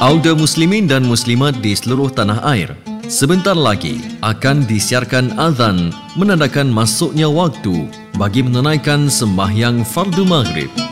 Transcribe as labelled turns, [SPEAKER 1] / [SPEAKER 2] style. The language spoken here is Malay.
[SPEAKER 1] Audio muslimin dan muslimat di seluruh tanah air, sebentar lagi akan disiarkan azan menandakan masuknya waktu bagi menunaikan sembahyang fardu maghrib.